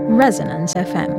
Resonance FM.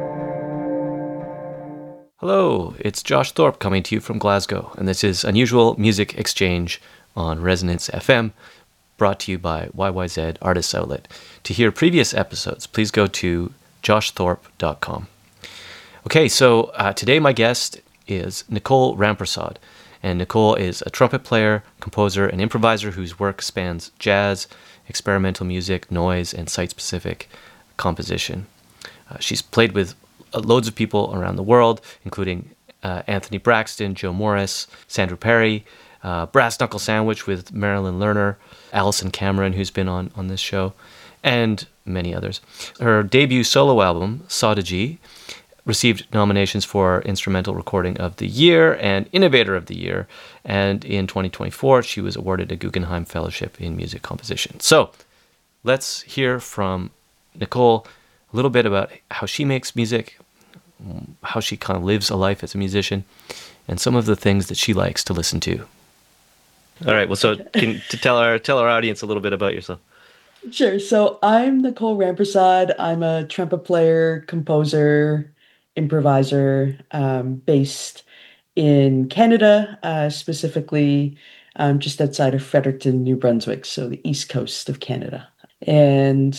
Hello, it's Josh Thorpe coming to you from Glasgow, and this is Unusual Music Exchange on Resonance FM, brought to you by YYZ Artists Outlet. To hear previous episodes, please go to joshthorpe.com. Okay, so today my guest is Nicole Ramprasad, and Nicole is a trumpet player, composer, and improviser whose work spans jazz, experimental music, noise, and site-specific composition. She's played with loads of people around the world, including Anthony Braxton, Joe Morris, Sandra Perry, Brass Knuckle Sandwich with Marilyn Lerner, Alison Cameron, who's been on this show, and many others. Her debut solo album, Saudagy, received nominations for Instrumental Recording of the Year and Innovator of the Year, and in 2024 she was awarded a Guggenheim Fellowship in Music Composition. So let's hear from Nicole a little bit about how she makes music, how she kind of lives a life as a musician, and some of the things that she likes to listen to. All right, well, so to tell our audience a little bit about yourself. Sure. So I'm Nicole Ramprasad. I'm a trumpet player, composer, improviser, based in Canada, specifically just outside of Fredericton, New Brunswick, so the east coast of Canada. And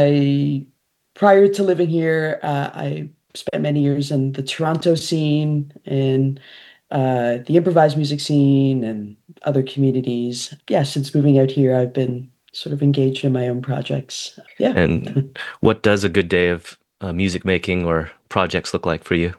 prior to living here, I spent many years in the Toronto scene and the improvised music scene and other communities. Yeah, since moving out here, I've been sort of engaged in my own projects. Yeah. And what does a good day of music making or projects look like for you?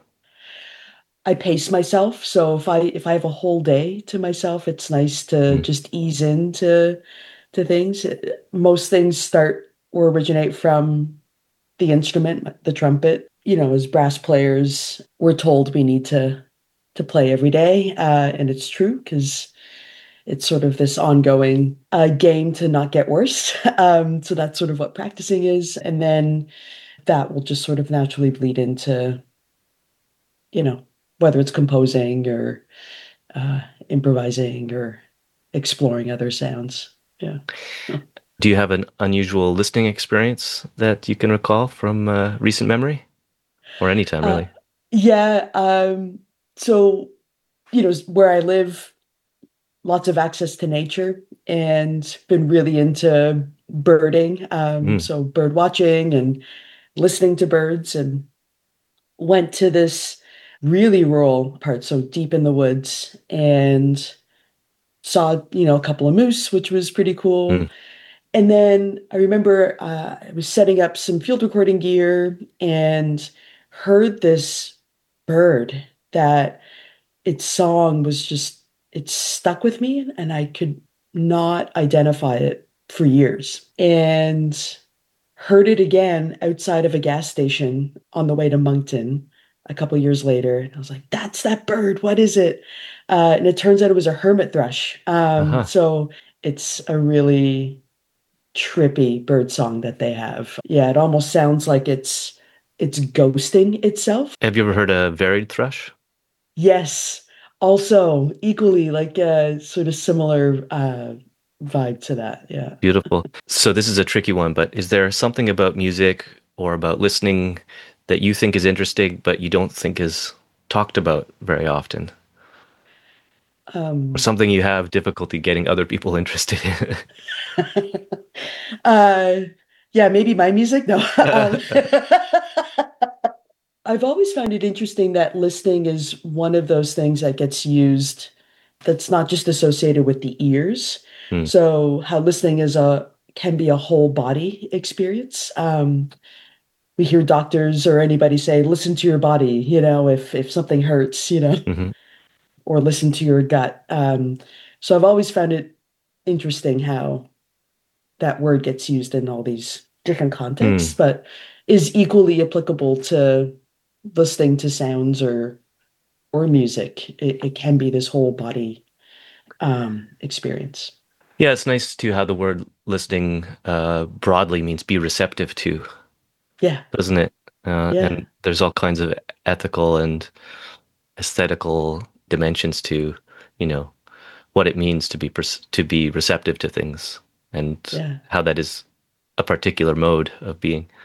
I pace myself. So if I have a whole day to myself, it's nice to just ease into things. Most things start or originate from the instrument, the trumpet. You know, as brass players, we're told we need to play every day, and it's true because it's sort of this ongoing game to not get worse. So that's sort of what practicing is, and then that will just sort of naturally bleed into, you know, whether it's composing or improvising or exploring other sounds. Yeah. Do you have an unusual listening experience that you can recall from recent memory? Or any time, really? Yeah. So, you know, where I live, lots of access to nature and been really into birding. So bird watching and listening to birds, and went to this really rural part, so deep in the woods, and saw, you know, a couple of moose, which was pretty cool. And then I remember I was setting up some field recording gear and heard this bird that its song was just, it stuck with me and I could not identify it for years. And heard it again outside of a gas station on the way to Moncton a couple years later. And I was like, that's that bird. What is it? And it turns out it was a hermit thrush. So it's a really trippy bird song that they have. Yeah, it almost sounds like it's ghosting itself. Have you ever heard a varied thrush? Yes. Also, equally like a sort of similar vibe to that. Yeah. Beautiful. So this is a tricky one, but is there something about music or about listening that you think is interesting, but you don't think is talked about very often? Or something you have difficulty getting other people interested in? Yeah, maybe my music. No. I've always found it interesting that listening is one of those things that gets used that's not just associated with the ears. So how listening can be a whole body experience. We hear doctors or anybody say, listen to your body, you know, if something hurts, you know, or listen to your gut. So I've always found it interesting how that word gets used in all these different contexts, but is equally applicable to listening to sounds or music. It can be this whole body experience. Yeah, it's nice too how the word listening broadly means be receptive to. Yeah. Doesn't it? Yeah. And there's all kinds of ethical and aesthetical dimensions to, you know, what it means to be receptive to things, and how that is a particular mode of being.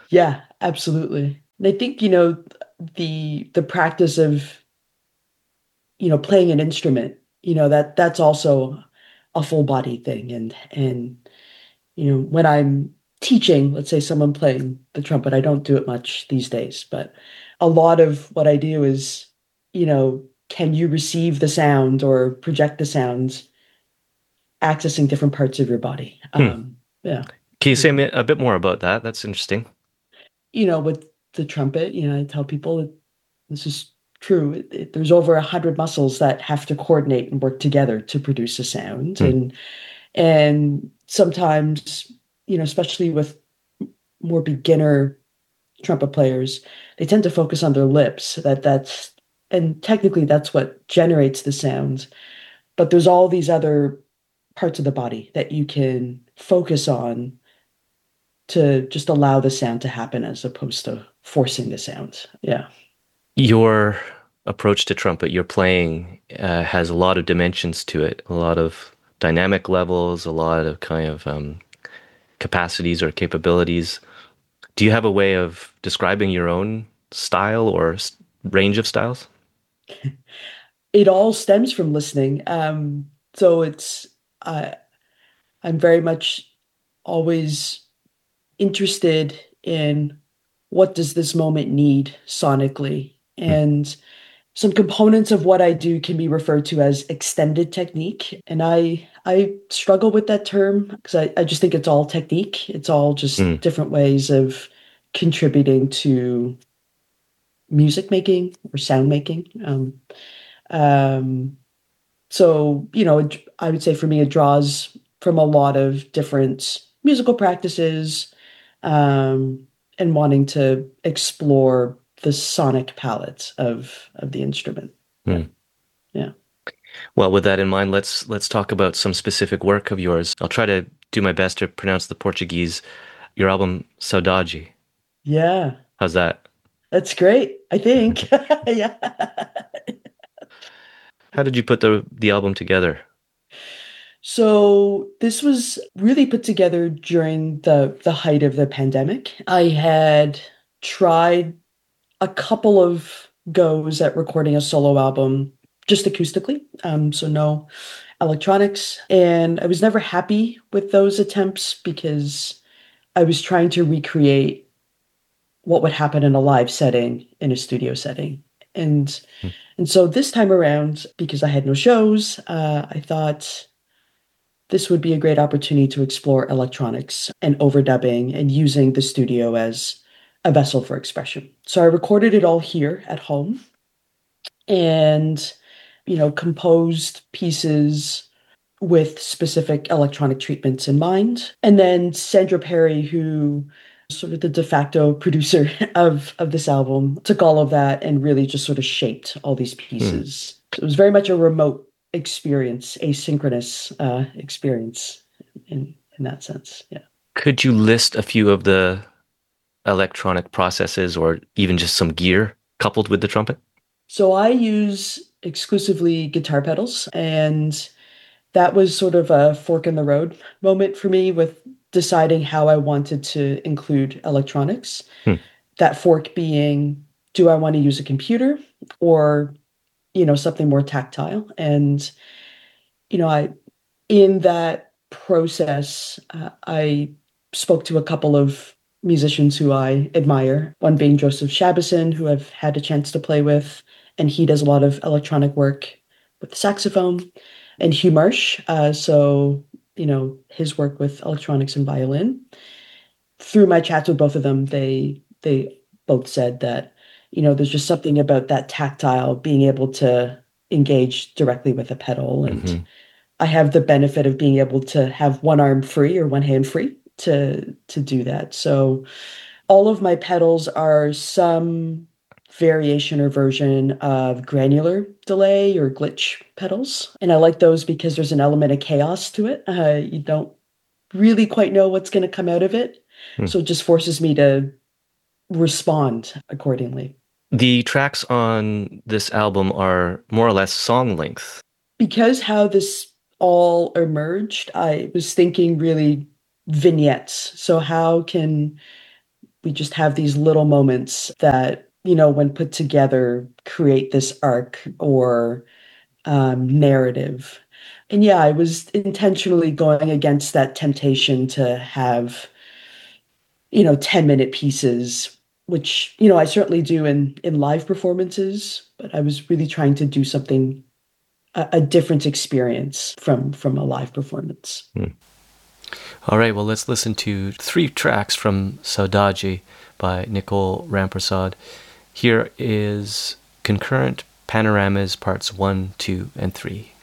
Yeah, absolutely. And I think, the practice of, playing an instrument, that's also a full body thing. And when I'm teaching, let's say someone playing the trumpet, I don't do it much these days, but a lot of what I do is, can you receive the sound or project the sounds accessing different parts of your body? Hmm. Yeah. Can you say a bit more about that? That's interesting. With the trumpet, I tell people that this is true. There's over 100 muscles that have to coordinate and work together to produce a sound. Hmm. And sometimes, especially with more beginner trumpet players, they tend to focus on their lips. And technically that's what generates the sound. But there's all these other parts of the body that you can focus on to just allow the sound to happen as opposed to forcing the sound. Yeah. Your approach to trumpet, your playing, has a lot of dimensions to it, a lot of dynamic levels, a lot of kind of capacities or capabilities. Do you have a way of describing your own style or range of styles? It all stems from listening. So uh, I'm very much always interested in what does this moment need sonically. Hmm. And some components of what I do can be referred to as extended technique. And I struggle with that term because I just think it's all technique. It's all Hmm. just different ways of contributing to music making or sound making. Um, so, I would say for me, it draws from a lot of different musical practices, um, and wanting to explore the sonic palette of the instrument. Yeah. Hmm. Yeah. Well, with that in mind, let's talk about some specific work of yours. I'll try to do my best to pronounce the Portuguese. Your album Saudade. Yeah. How's that? That's great, I think. Yeah. How did you put the album together? So this was really put together during the height of the pandemic. I had tried a couple of goes at recording a solo album just acoustically, so no electronics. And I was never happy with those attempts because I was trying to recreate what would happen in a live setting in a studio setting. And Hmm. and so this time around, because I had no shows, I thought this would be a great opportunity to explore electronics and overdubbing and using the studio as a vessel for expression. So I recorded it all here at home and, composed pieces with specific electronic treatments in mind. And then Sandra Perry, who sort of the de facto producer of this album, took all of that and really just sort of shaped all these Hmm. pieces. So it was very much a remote experience, asynchronous experience in that sense. Yeah. Could you list a few of the electronic processes or even just some gear coupled with the trumpet? So I use exclusively guitar pedals, and that was sort of a fork in the road moment for me with deciding how I wanted to include electronics. Hmm. That fork being, do I want to use a computer or, something more tactile? And, I, in that process, I spoke to a couple of musicians who I admire, one being Joseph Shabason, who I've had a chance to play with, and he does a lot of electronic work with the saxophone, and Hugh Marsh. So, his work with electronics and violin. Through my chats with both of them, they both said that, there's just something about that tactile being able to engage directly with a pedal. And Hmm. I have the benefit of being able to have one arm free or one hand free to do that. So all of my pedals are some variation or version of granular delay or glitch pedals. And I like those because there's an element of chaos to it. You don't really quite know what's going to come out of it. Hmm. So it just forces me to respond accordingly. The tracks on this album are more or less song length. Because how this all emerged, I was thinking really vignettes. So how can we just have these little moments that, when put together, create this arc or narrative. And yeah, I was intentionally going against that temptation to have, 10-minute pieces, which, I certainly do in live performances, but I was really trying to do something, a different experience from a live performance. All right, well, let's listen to 3 tracks from Saudade by Nicole Ramprasad. Here is Concurrent Panoramas Parts 1, 2, and 3.